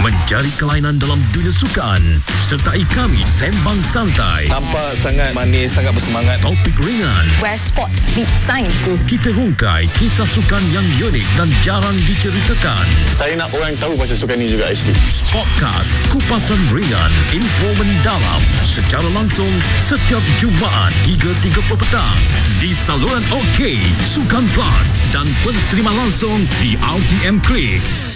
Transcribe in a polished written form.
mencari kelainan dalam dunia sukan. Sertai kami sembang santai. Nampak sangat manis, sangat bersemangat. Topik ringan. Where sports meet science. Kita hungkai kisah sukan yang unik dan jarang diceritakan. Saya nak orang tahu pasal sukan ni juga actually. Podcast Kupasan Ringan, info mendalam secara langsung setiap Jumaat hingga 3 petang di saluran OK, Sukan Plus dan pensterima langsung di RTM Klik.